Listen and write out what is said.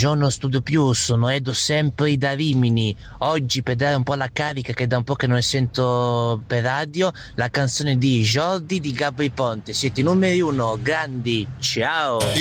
Buongiorno Studio Più, sono Edo sempre da Rimini. Oggi per dare un po' la carica che da un po' che non ne sento per radio, la canzone di Jordi di Gabri Ponte. Siete i numeri uno, grandi, ciao!